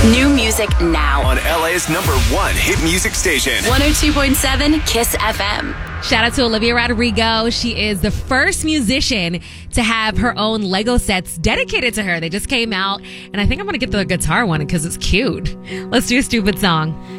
New music now. On LA's #1 hit music station. 102.7 Kiss FM. Shout out to Olivia Rodrigo. She is the first musician to have her own Lego sets dedicated to her. They just came out, and I think I'm going to get the guitar one because it's cute. Let's do a stupid song.